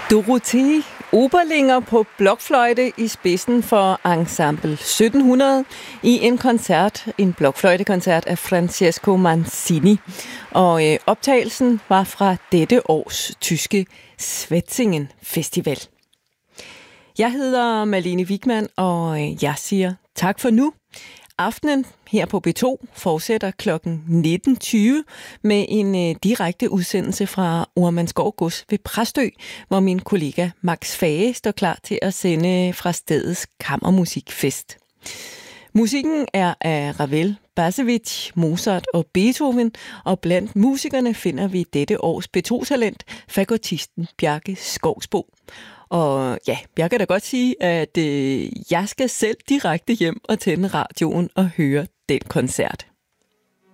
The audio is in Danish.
Dorothée Oberlinger på blokfløjte i spidsen for Ensemble 1700 i en blokfløjtekoncert af Francesco Mancini. Og optagelsen var fra dette års tyske Schwetzingen Festival. Jeg hedder Malene Wigman, og jeg siger tak for nu. Aftenen her på B2 fortsætter kl. 19.20 med en direkte udsendelse fra Ormandsgård Gods ved Præstø, hvor min kollega Max Fage står klar til at sende fra stedets kammermusikfest. Musikken er af Ravel, Basevich, Mozart og Beethoven, og blandt musikerne finder vi dette års B2-talent, fagotisten Bjarke Skovsbo. Og ja, jeg kan da godt sige, at jeg skal selv direkte hjem og tænde radioen og høre den koncert.